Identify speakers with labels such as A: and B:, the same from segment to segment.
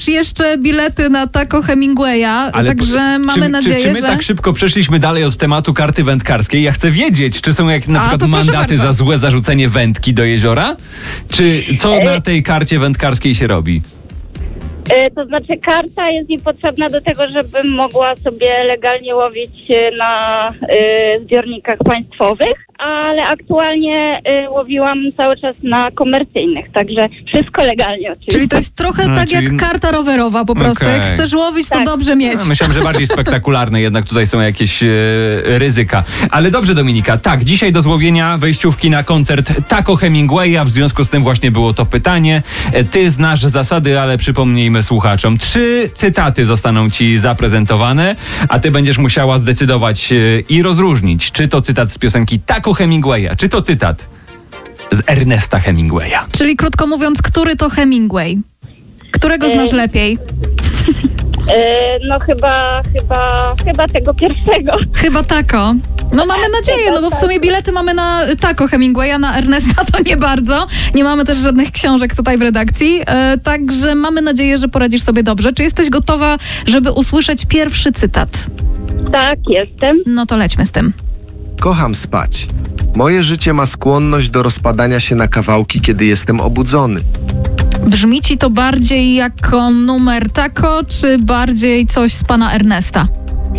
A: masz jeszcze bilety na Taco Hemingwaya, także mamy nadzieję,
B: czy my tak szybko przeszliśmy dalej od tematu karty wędkarskiej? Ja chcę wiedzieć, czy są na przykład mandaty za złe zarzucenie wędki do jeziora? Czy co na tej karcie wędkarskiej się robi?
C: To znaczy karta jest mi potrzebna do tego, żebym mogła sobie legalnie łowić na zbiornikach państwowych, ale aktualnie łowiłam cały czas na komercyjnych, także wszystko legalnie oczywiście.
A: Czyli to jest trochę tak jak karta rowerowa po prostu. Jak chcesz łowić, to dobrze mieć.
B: Myślałem, że bardziej spektakularne, jednak tutaj są jakieś ryzyka. Ale dobrze, Dominika, tak, dzisiaj do złowienia wejściówki na koncert Taco Hemingwaya, w związku z tym właśnie było to pytanie. Ty znasz zasady, ale przypomnijmy słuchaczom. 3 cytaty zostaną ci zaprezentowane, a ty będziesz musiała zdecydować i rozróżnić, czy to cytat z piosenki Taco Hemingwaya, czy to cytat z Ernesta Hemingwaya.
A: Czyli krótko mówiąc, który to Hemingway? Którego znasz lepiej?
C: No chyba tego pierwszego.
A: Chyba Taco. No mamy nadzieję, no bo w sumie bilety mamy na Taco Hemingwaya, na Ernesta to nie bardzo. Nie mamy też żadnych książek tutaj w redakcji, także mamy nadzieję, że poradzisz sobie dobrze. Czy jesteś gotowa, żeby usłyszeć pierwszy cytat?
C: Tak, jestem.
A: No to lećmy z tym.
D: Kocham spać. Moje życie ma skłonność do rozpadania się na kawałki, kiedy jestem obudzony.
A: Brzmi ci to bardziej jako numer Taco, czy bardziej coś z pana Ernesta?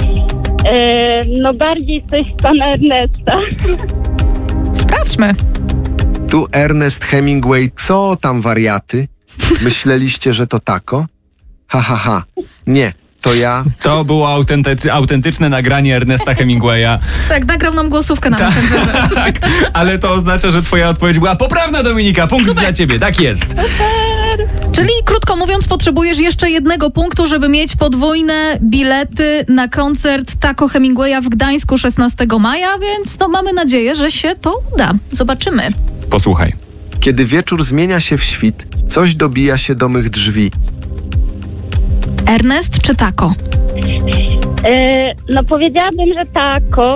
C: No bardziej coś z pana Ernesta.
A: Sprawdźmy.
D: Tu Ernest Hemingway, co tam wariaty? Myśleliście, że to Taco? Ha, ha, ha. Nie, to ja.
B: To było autentyczne nagranie Ernesta Hemingwaya.
A: Tak, nagrał nam głosówkę na Messengerze.
B: Tak, ale to oznacza, że twoja odpowiedź była poprawna, Dominika. Punkt dla ciebie, tak jest.
A: Czyli krótko mówiąc, potrzebujesz jeszcze 1 punktu, żeby mieć podwójne bilety na koncert Taco Hemingwaya w Gdańsku 16 maja, więc no mamy nadzieję, że się to uda. Zobaczymy.
B: Posłuchaj.
D: Kiedy wieczór zmienia się w świt, coś dobija się do mych drzwi.
A: Ernest czy Taco?
C: No powiedziałabym, że Taco.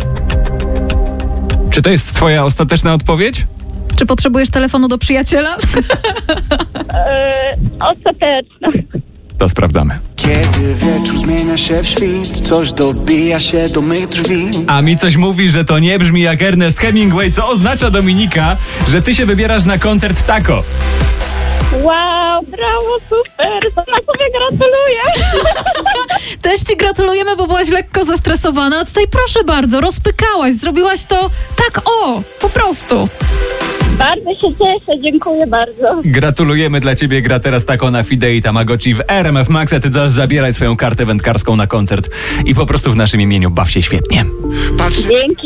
B: Czy to jest twoja ostateczna odpowiedź?
A: Czy potrzebujesz telefonu do przyjaciela?
C: Ostateczna.
B: To sprawdzamy.
E: Kiedy wieczór zmienia się w świt, coś dobija się do mych drzwi.
B: A mi coś mówi, że to nie brzmi jak Ernest Hemingway, co oznacza, Dominika, że ty się wybierasz na koncert Taco.
C: Wow, brawo, super, to na sobie gratuluję.
A: Też ci gratulujemy, bo byłaś lekko zestresowana. A tutaj proszę bardzo, rozpykałaś, zrobiłaś to tak po prostu.
C: Bardzo się cieszę, dziękuję bardzo.
B: Gratulujemy, dla ciebie gra teraz Taco na Fide i Tamagotchi w RMF Max, a ty teraz zabieraj swoją kartę wędkarską na koncert i po prostu w naszym imieniu baw się świetnie.
C: Dzięki.